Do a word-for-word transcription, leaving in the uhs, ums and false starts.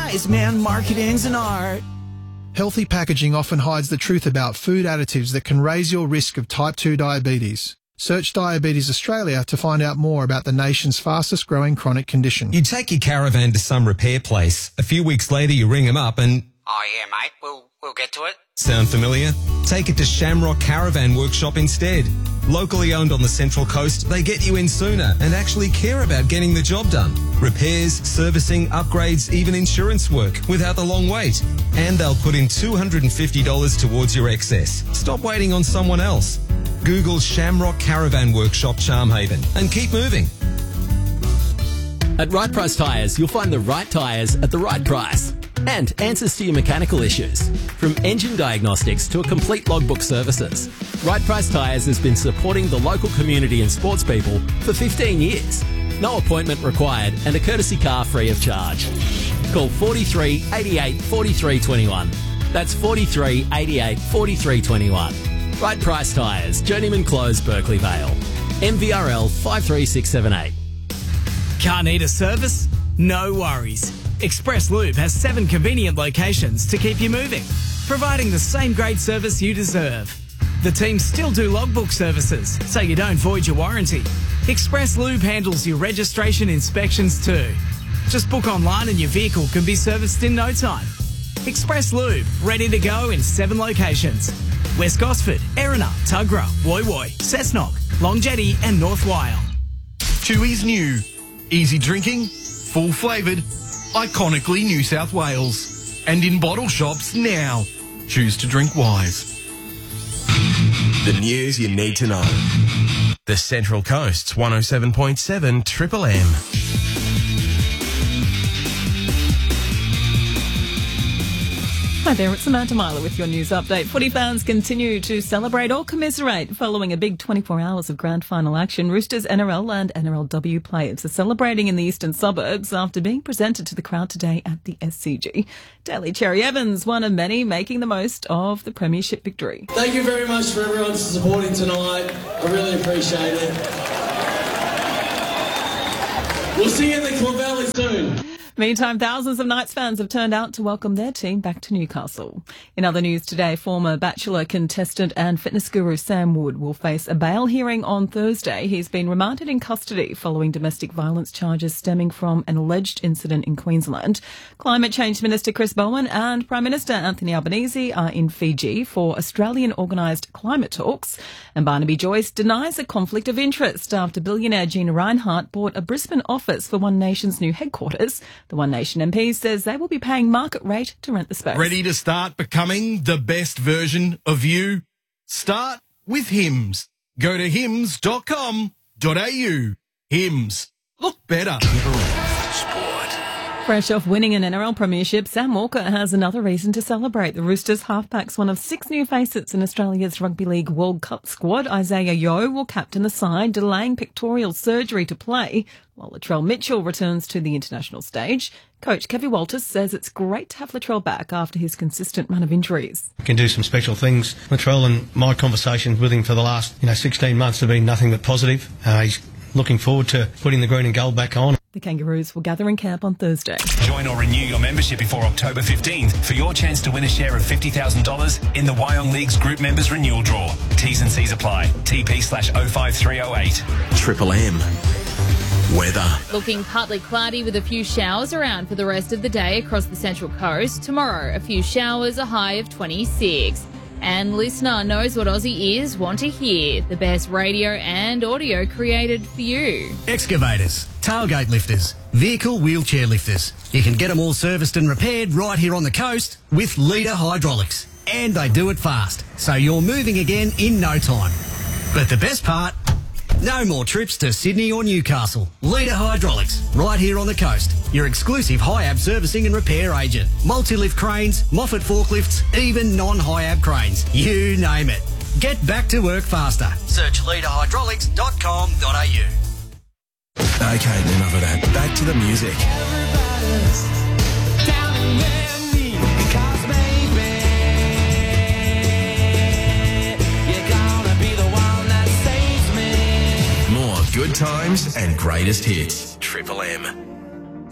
wise man, marketing's an art. Healthy packaging often hides the truth about food additives that can raise your risk of type two diabetes. Search Diabetes Australia to find out more about the nation's fastest growing chronic condition. You take your caravan to some repair place. A few weeks later you ring them up and... Oh yeah, mate, we'll, we'll get to it. Sound familiar? Take it to Shamrock Caravan Workshop instead. Locally owned on the Central Coast, they get you in sooner and actually care about getting the job done. Repairs, servicing, upgrades, even insurance work without the long wait. And they'll put in two hundred fifty dollars towards your excess. Stop waiting on someone else. Google Shamrock Caravan Workshop Charmhaven and keep moving. At Right Price Tyres, you'll find the right tyres at the right price. And answers to your mechanical issues. From engine diagnostics to a complete logbook services. Right Price Tyres has been supporting the local community and sports people for fifteen years. No appointment required and a courtesy car free of charge. Call forty-three eighty-eight forty-three twenty-one. That's forty-three eighty-eight forty-three twenty-one. Right Price Tyres, Journeyman Close, Berkeley Vale. M V R L five three six seven eight. Can't need a service? No worries. Express Lube has seven convenient locations to keep you moving, providing the same great service you deserve. The team still do logbook services, so you don't void your warranty. Express Lube handles your registration inspections too. Just book online and your vehicle can be serviced in no time. Express Lube, ready to go in seven locations. West Gosford, Erina, Tuggerah, Woy Woy, Cessnock, Long Jetty and North Wyong. Chewy's new. Easy drinking, full flavoured, iconically New South Wales. And in bottle shops now. Choose to drink wise. The news you need to know. The Central Coast's one oh seven point seven Triple M. Hi there, it's Samantha Myler with your news update. Footy fans continue to celebrate or commiserate following a big twenty-four hours of grand final action. Roosters N R L and N R L W players are celebrating in the eastern suburbs after being presented to the crowd today at the S C G. Daly Cherry Evans, one of many, making the most of the premiership victory. Thank you very much for everyone supporting tonight. I really appreciate it. We'll see you in the Clovelly soon. Meantime, thousands of Knights fans have turned out to welcome their team back to Newcastle. In other news today, former Bachelor contestant and fitness guru Sam Wood will face a bail hearing on Thursday. He's been remanded in custody following domestic violence charges stemming from an alleged incident in Queensland. Climate Change Minister Chris Bowen and Prime Minister Anthony Albanese are in Fiji for Australian-organised climate talks. And Barnaby Joyce denies a conflict of interest after billionaire Gina Rinehart bought a Brisbane office for One Nation's new headquarters. The One Nation M P says they will be paying market rate to rent the space. Ready to start becoming the best version of you? Start with Hims. Go to hims dot com dot a u. Hims. Look better. Fresh off winning an N R L premiership, Sam Walker has another reason to celebrate. The Roosters halfback's one of six new faces in Australia's Rugby League World Cup squad. Isaiah Yeo will captain the side, delaying pectoral surgery to play, while Latrell Mitchell returns to the international stage. Coach Kevin Walters says it's great to have Latrell back after his consistent run of injuries. Can do some special things. Latrell and my conversations with him for the last, you know, sixteen months have been nothing but positive. Uh, he's looking forward to putting the green and gold back on. The Kangaroos will gather in camp on Thursday. Join or renew your membership before October fifteenth for your chance to win a share of fifty thousand dollars in the Wyong League's Group Members Renewal Draw. T's and C's apply. T P slash oh five three oh eight. Triple M. Weather. Looking partly cloudy with a few showers around for the rest of the day across the Central Coast. Tomorrow, a few showers, a high of twenty-six. And listener knows what Aussie ears want to hear. The best radio and audio created for you. Excavators, tailgate lifters, vehicle wheelchair lifters. You can get them all serviced and repaired right here on the coast with Leader Hydraulics. And they do it fast, so you're moving again in no time. But the best part, no more trips to Sydney or Newcastle. Leader Hydraulics, right here on the coast. Your exclusive high-ab servicing and repair agent. Multi-lift cranes, Moffat forklifts, even non-high-ab cranes. You name it. Get back to work faster. Search leader hydraulics dot com dot a u. Okay, enough of that. Back to the music. More good times and greatest hits. Triple M.